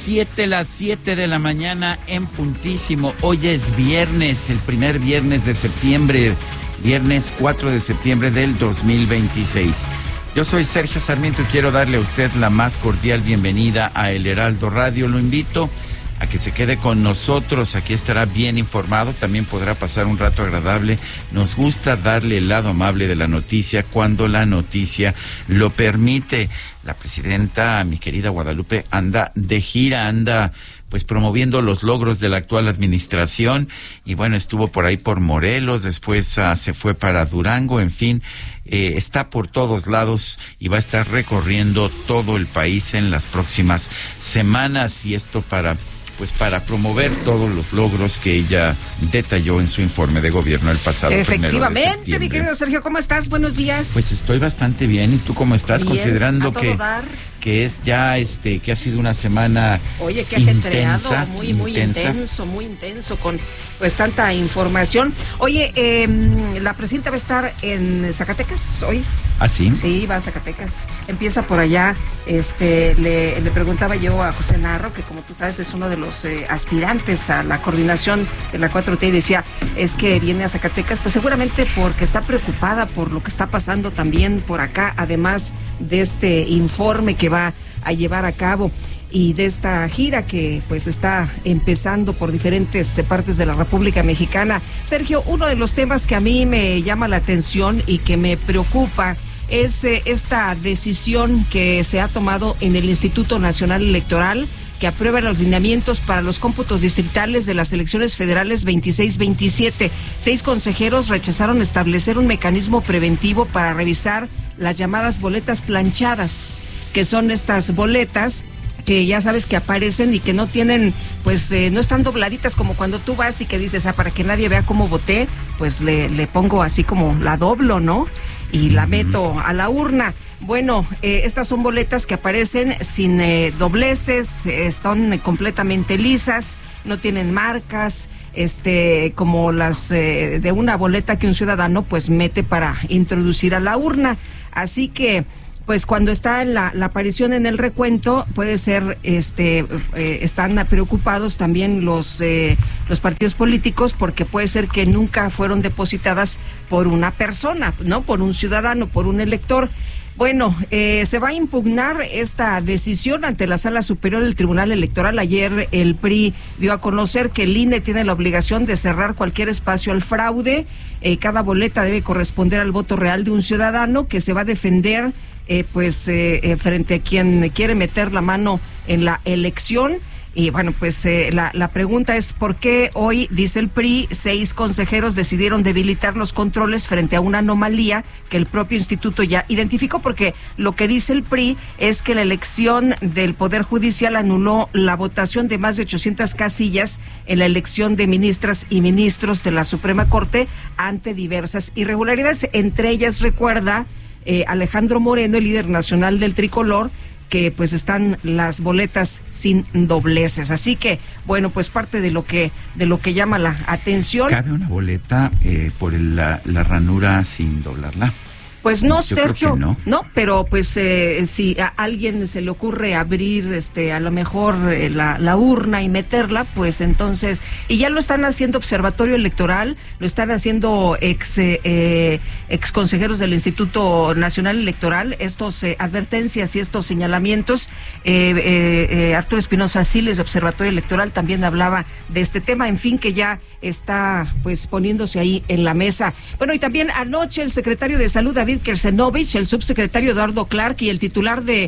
las 7 de la mañana en puntísimo. Hoy es viernes, el primer viernes de septiembre, viernes 4 de septiembre del 2026. Yo soy Sergio Sarmiento y quiero darle a usted la más cordial bienvenida a El Heraldo Radio. Lo invito a que se quede con nosotros, aquí estará bien informado, también podrá pasar un rato agradable. Nos gusta darle el lado amable de la noticia cuando la noticia lo permite. La presidenta, mi querida Guadalupe, anda de gira, anda pues promoviendo los logros de la actual administración y bueno, estuvo por ahí por Morelos, después se fue para Durango, en fin, está por todos lados y va a estar recorriendo todo el país en las próximas semanas, y esto para promover todos los logros que ella detalló en su informe de gobierno el pasado 1 de septiembre. Efectivamente, mi querido Sergio, ¿cómo estás? Buenos días. Pues estoy bastante bien, ¿y tú cómo estás? Bien, considerando que es ya que ha sido una semana qué ajetreado, muy intenso con pues tanta información. Oye, la presidenta va a estar en Zacatecas hoy. ¿Ah, sí? Sí, va a Zacatecas. Empieza por allá. Le preguntaba yo a José Narro, que como tú sabes es uno de los aspirantes a la coordinación de la 4T, y decía, es que viene a Zacatecas, pues seguramente porque está preocupada por lo que está pasando también por acá, además de este informe que va a llevar a cabo y de esta gira que pues está empezando por diferentes partes de la República Mexicana. Sergio, uno de los temas que a mí me llama la atención y que me preocupa es esta decisión que se ha tomado en el Instituto Nacional Electoral, que aprueba los lineamientos para los cómputos distritales de las elecciones federales 26-27. 6 consejeros rechazaron establecer un mecanismo preventivo para revisar las llamadas boletas planchadas, que son estas boletas que ya sabes que aparecen y que no tienen, pues no están dobladitas como cuando tú vas y que dices, para que nadie vea cómo voté, pues le pongo así como la doblo, ¿no? Y la meto a la urna. Bueno, estas son boletas que aparecen sin dobleces, están completamente lisas, no tienen marcas, como las de una boleta que un ciudadano pues mete para introducir a la urna. Así que pues cuando está la aparición en el recuento, puede ser, están preocupados también los partidos políticos, porque puede ser que nunca fueron depositadas por una persona, ¿no? Por un ciudadano, por un elector. Bueno, se va a impugnar esta decisión ante la Sala Superior del Tribunal Electoral. Ayer el PRI dio a conocer que el INE tiene la obligación de cerrar cualquier espacio al fraude. Cada boleta debe corresponder al voto real de un ciudadano, que se va a defender frente a quien quiere meter la mano en la elección. Y bueno, pues la pregunta es, ¿por qué hoy, dice el PRI, 6 consejeros decidieron debilitar los controles frente a una anomalía que el propio instituto ya identificó? Porque lo que dice el PRI es que la elección del Poder Judicial anuló la votación de más de 800 casillas en la elección de ministras y ministros de la Suprema Corte ante diversas irregularidades. Entre ellas, recuerda Alejandro Moreno, el líder nacional del Tricolor, que pues están las boletas sin dobleces. Así que, bueno, pues parte de lo que llama la atención. ¿Cabe una boleta por la ranura sin doblarla? Pues no, Sergio, no, pero pues si a alguien se le ocurre abrir a lo mejor la urna y meterla, pues entonces, y ya lo están haciendo Observatorio Electoral, lo están haciendo ex consejeros del Instituto Nacional Electoral, estos advertencias y estos señalamientos. Arturo Espinosa Siles de Observatorio Electoral también hablaba de este tema, en fin, que ya está pues poniéndose ahí en la mesa. Bueno, y también anoche el secretario de Salud, David Kersenovich, el subsecretario Eduardo Clark y el titular de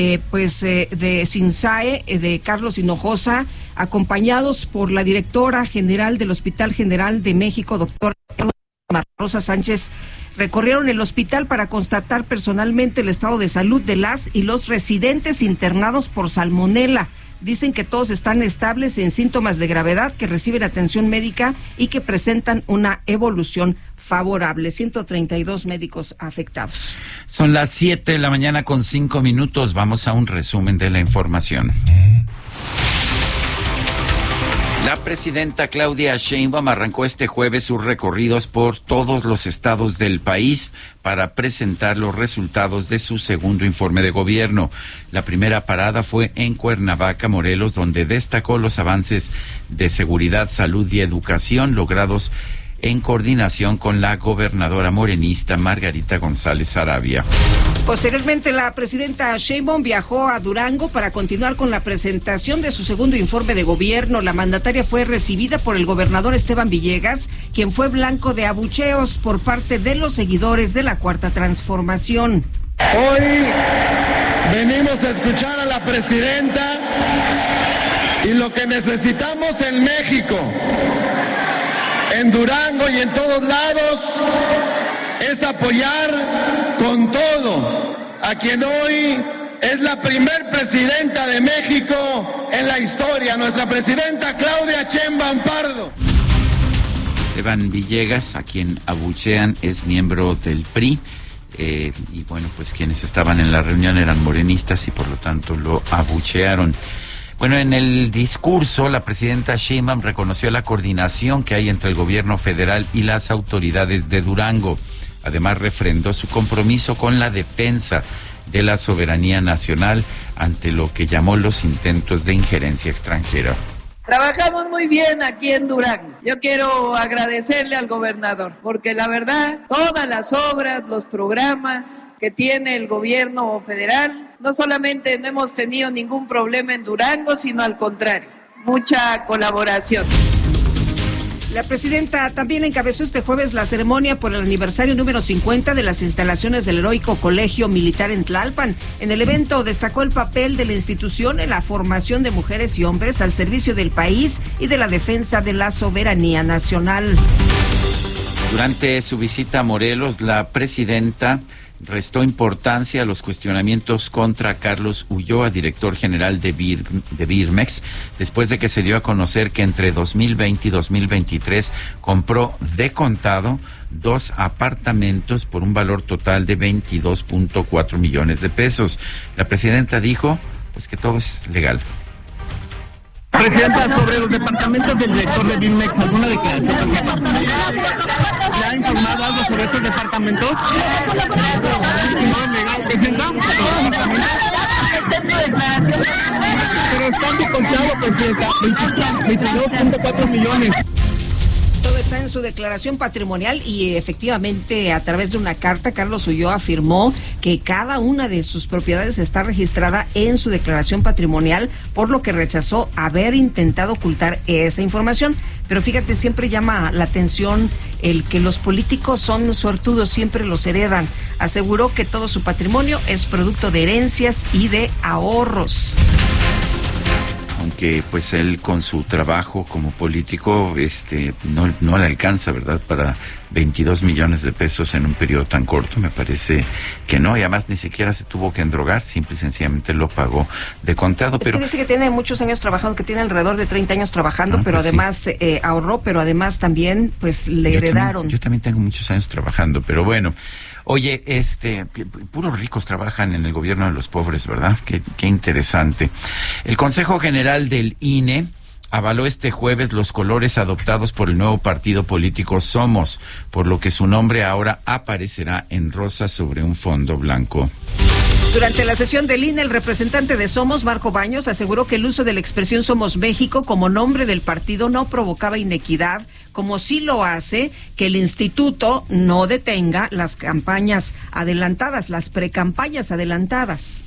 SINSAE, de Carlos Hinojosa, acompañados por la directora general del Hospital General de México, doctora Rosa Sánchez, recorrieron el hospital para constatar personalmente el estado de salud de las y los residentes internados por salmonela. Dicen que todos están estables en síntomas de gravedad, que reciben atención médica y que presentan una evolución favorable. 132 médicos afectados. Son las 7 de la mañana con 5 minutos. Vamos a un resumen de la información. La presidenta Claudia Sheinbaum arrancó este jueves sus recorridos por todos los estados del país para presentar los resultados de su segundo informe de gobierno. La primera parada fue en Cuernavaca, Morelos, donde destacó los avances de seguridad, salud y educación logrados en coordinación con la gobernadora morenista Margarita González Arabia. Posteriormente, la presidenta Sheinbaum viajó a Durango para continuar con la presentación de su segundo informe de gobierno. La mandataria fue recibida por el gobernador Esteban Villegas, quien fue blanco de abucheos por parte de los seguidores de la Cuarta Transformación. Hoy venimos a escuchar a la presidenta y lo que necesitamos en México, en Durango y en todos lados, es apoyar con todo a quien hoy es la primer presidenta de México en la historia, nuestra presidenta Claudia Sheinbaum Pardo. Esteban Villegas, a quien abuchean, es miembro del PRI. Y bueno, pues quienes estaban en la reunión eran morenistas y por lo tanto lo abuchearon. Bueno, en el discurso, la presidenta Sheinbaum reconoció la coordinación que hay entre el gobierno federal y las autoridades de Durango. Además, refrendó su compromiso con la defensa de la soberanía nacional ante lo que llamó los intentos de injerencia extranjera. Trabajamos muy bien aquí en Durango. Yo quiero agradecerle al gobernador, porque la verdad, todas las obras, los programas que tiene el gobierno federal, no solamente no hemos tenido ningún problema en Durango, sino al contrario, mucha colaboración. La presidenta también encabezó este jueves la ceremonia por el aniversario número 50 de las instalaciones del Heroico Colegio Militar en Tlalpan. En el evento destacó el papel de la institución en la formación de mujeres y hombres al servicio del país y de la defensa de la soberanía nacional. Durante su visita a Morelos, la presidenta restó importancia a los cuestionamientos contra Carlos Ulloa, director general de Birmex, después de que se dio a conocer que entre 2020 y 2023 compró de contado 2 apartamentos por un valor total de 22.4 millones de pesos. La presidenta dijo pues que todo es legal. Presidenta, sobre los departamentos del director de Birmex, ¿alguna declaración? ¿Le ha informado algo sobre estos departamentos? ¿Presidenta? Pero están de contado, presidenta, 22.4 millones. Todo está en su declaración patrimonial y efectivamente a través de una carta Carlos Ulloa afirmó que cada una de sus propiedades está registrada en su declaración patrimonial, por lo que rechazó haber intentado ocultar esa información. Pero fíjate, siempre llama la atención el que los políticos son suertudos, siempre los heredan. Aseguró que todo su patrimonio es producto de herencias y de ahorros. Aunque pues él con su trabajo como político no le alcanza, ¿verdad?, para 22 millones de pesos en un periodo tan corto. Me parece que no, y además ni siquiera se tuvo que endrogar, simple y sencillamente lo pagó de contado. Pero que dice que tiene muchos años trabajando, que tiene alrededor de 30 años trabajando, pero pues además sí, ahorró, pero además también pues le heredaron. Yo también tengo muchos años trabajando, pero bueno. Oye, puros ricos trabajan en el gobierno de los pobres, ¿verdad? Qué interesante. El Consejo General del INE avaló este jueves los colores adoptados por el nuevo partido político Somos, por lo que su nombre ahora aparecerá en rosa sobre un fondo blanco. Durante la sesión del INE, el representante de Somos, Marco Baños, aseguró que el uso de la expresión Somos México como nombre del partido no provocaba inequidad, como sí lo hace que el instituto no detenga las campañas adelantadas, las precampañas adelantadas.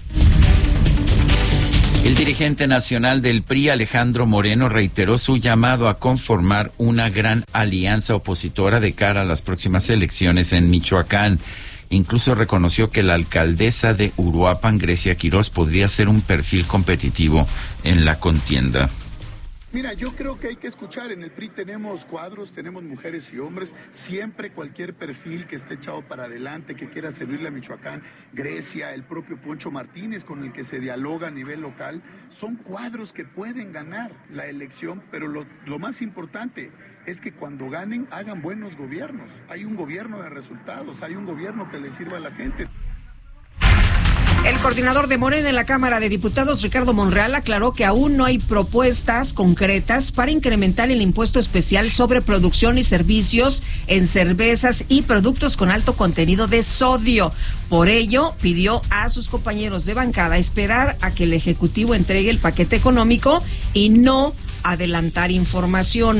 El dirigente nacional del PRI, Alejandro Moreno, reiteró su llamado a conformar una gran alianza opositora de cara a las próximas elecciones en Michoacán. Incluso reconoció que la alcaldesa de Uruapan, Grecia Quirós, podría ser un perfil competitivo en la contienda. Mira, yo creo que hay que escuchar. En el PRI tenemos cuadros, tenemos mujeres y hombres. Siempre cualquier perfil que esté echado para adelante, que quiera servirle a Michoacán, Grecia, el propio Poncho Martínez, con el que se dialoga a nivel local, son cuadros que pueden ganar la elección, pero lo más importante es que cuando ganen hagan buenos gobiernos. Hay un gobierno de resultados, hay un gobierno que le sirva a la gente. El coordinador de Morena en la Cámara de Diputados, Ricardo Monreal, aclaró que aún no hay propuestas concretas para incrementar el impuesto especial sobre producción y servicios en cervezas y productos con alto contenido de sodio. Por ello, pidió a sus compañeros de bancada esperar a que el Ejecutivo entregue el paquete económico y no adelantar información.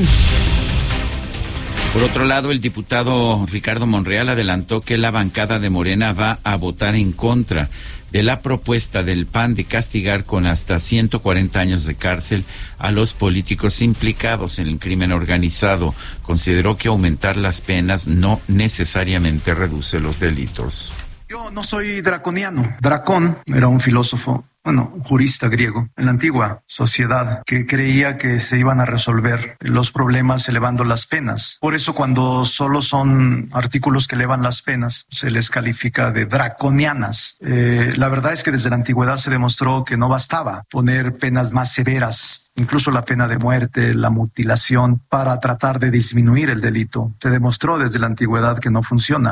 Por otro lado, el diputado Ricardo Monreal adelantó que la bancada de Morena va a votar en contra de la propuesta del PAN de castigar con hasta 140 años de cárcel a los políticos implicados en el crimen organizado. Consideró que aumentar las penas no necesariamente reduce los delitos. Yo no soy draconiano. Dracón era un filósofo, un jurista griego en la antigua sociedad que creía que se iban a resolver los problemas elevando las penas. Por eso cuando solo son artículos que elevan las penas, se les califica de draconianas. La verdad es que desde la antigüedad se demostró que no bastaba poner penas más severas, incluso la pena de muerte, la mutilación, para tratar de disminuir el delito. Se demostró desde la antigüedad que no funciona.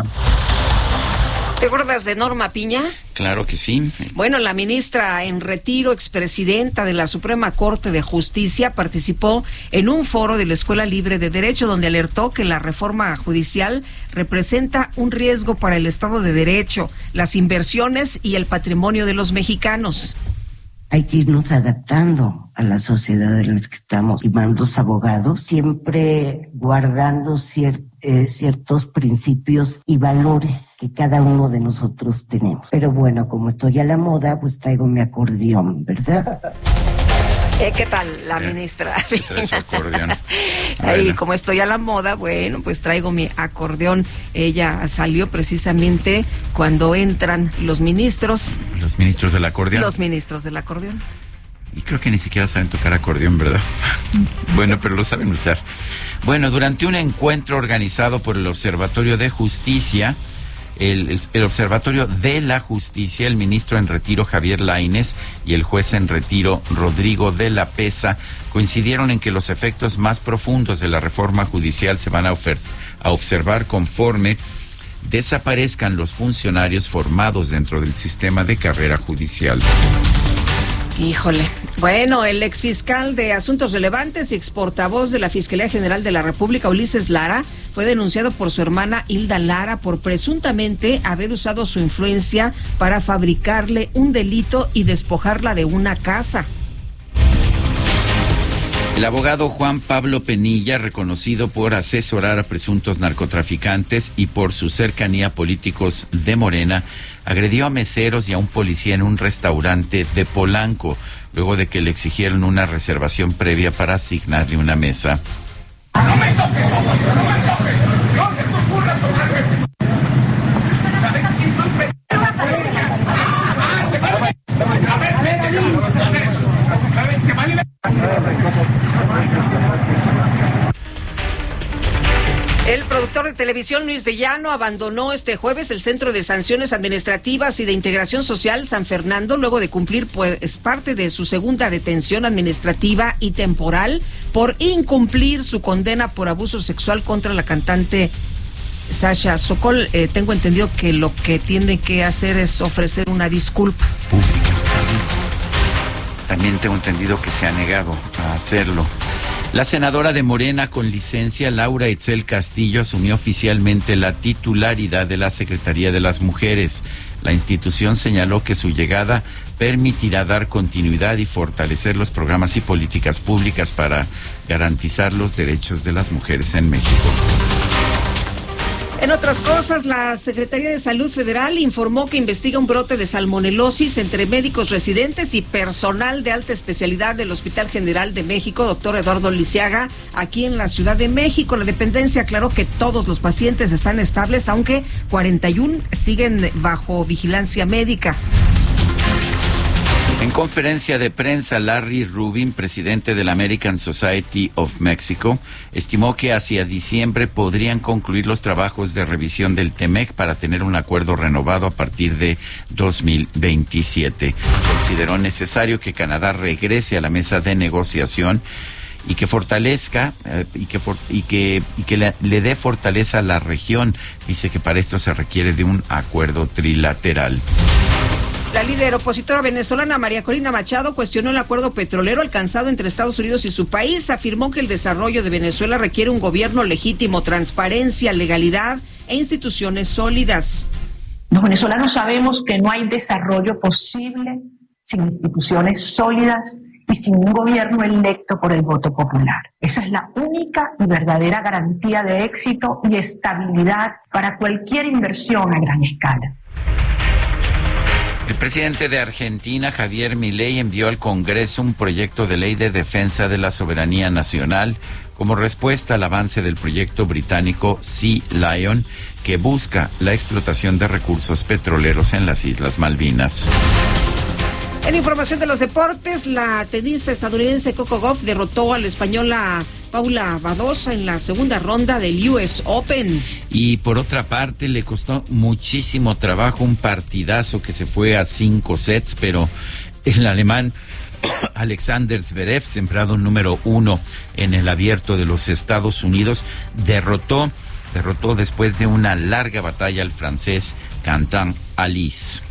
¿Te acuerdas de Norma Piña? Claro que sí. Bueno, la ministra en retiro, expresidenta de la Suprema Corte de Justicia, participó en un foro de la Escuela Libre de Derecho donde alertó que la reforma judicial representa un riesgo para el Estado de Derecho, las inversiones y el patrimonio de los mexicanos. Hay que irnos adaptando a la sociedad en la que estamos. Y mandos abogados, siempre guardando ciertos principios y valores que cada uno de nosotros tenemos. Pero bueno, como estoy a la moda, pues traigo mi acordeón, ¿verdad? ¿Qué tal la ministra? Trae su acordeón. Ahí, como estoy a la moda, bueno, pues traigo mi acordeón. Ella salió precisamente cuando entran los ministros. Los ministros del acordeón. Los ministros del acordeón. Y creo que ni siquiera saben tocar acordeón, ¿verdad? Bueno, pero lo saben usar. Bueno, durante un encuentro organizado por el Observatorio de Justicia, el Observatorio de la Justicia, el ministro en retiro Javier Lainez y el juez en retiro Rodrigo de la Pesa coincidieron en que los efectos más profundos de la reforma judicial se van a observar conforme desaparezcan los funcionarios formados dentro del sistema de carrera judicial. Híjole. Bueno, el exfiscal de Asuntos Relevantes y exportavoz de la Fiscalía General de la República, Ulises Lara, fue denunciado por su hermana Hilda Lara por presuntamente haber usado su influencia para fabricarle un delito y despojarla de una casa. El abogado Juan Pablo Penilla, reconocido por asesorar a presuntos narcotraficantes y por su cercanía a políticos de Morena, agredió a meseros y a un policía en un restaurante de Polanco, luego de que le exigieron una reservación previa para asignarle una mesa. ¡No me toques! ¡No me toques! ¡No se te ocurra tocarme! ¿Sabes quién son? A ver, que vale. El productor de televisión Luis de Llano abandonó este jueves el Centro de Sanciones Administrativas y de Integración Social San Fernando luego de cumplir parte de su segunda detención administrativa y temporal por incumplir su condena por abuso sexual contra la cantante Sasha Sokol. Tengo entendido que lo que tiene que hacer es ofrecer una disculpa pública. También tengo entendido que se ha negado a hacerlo. La senadora de Morena con licencia, Laura Etzel Castillo, asumió oficialmente la titularidad de la Secretaría de las Mujeres. La institución señaló que su llegada permitirá dar continuidad y fortalecer los programas y políticas públicas para garantizar los derechos de las mujeres en México. En otras cosas, la Secretaría de Salud Federal informó que investiga un brote de salmonelosis entre médicos residentes y personal de alta especialidad del Hospital General de México, doctor Eduardo Lisiaga, aquí en la Ciudad de México. La dependencia aclaró que todos los pacientes están estables, aunque 41 siguen bajo vigilancia médica. En conferencia de prensa, Larry Rubin, presidente de la American Society of Mexico, estimó que hacia diciembre podrían concluir los trabajos de revisión del TEMEC para tener un acuerdo renovado a partir de 2027. Consideró necesario que Canadá regrese a la mesa de negociación y que fortalezca y que le dé fortaleza a la región. Dice que para esto se requiere de un acuerdo trilateral. La líder opositora venezolana María Corina Machado cuestionó el acuerdo petrolero alcanzado entre Estados Unidos y su país. Afirmó que el desarrollo de Venezuela requiere un gobierno legítimo, transparencia, legalidad e instituciones sólidas. Los venezolanos sabemos que no hay desarrollo posible sin instituciones sólidas y sin un gobierno electo por el voto popular. Esa es la única y verdadera garantía de éxito y estabilidad para cualquier inversión a gran escala. El presidente de Argentina, Javier Milei, envió al Congreso un proyecto de ley de defensa de la soberanía nacional como respuesta al avance del proyecto británico Sea Lion, que busca la explotación de recursos petroleros en las Islas Malvinas. En información de los deportes, la tenista estadounidense Coco Gauff derrotó a la española Paula Badosa en la segunda ronda del US Open. Y por otra parte, le costó muchísimo trabajo un partidazo que se fue a 5 sets, pero el alemán Alexander Zverev, sembrado número 1 en el Abierto de los Estados Unidos, derrotó después de una larga batalla al francés Quentin Halys.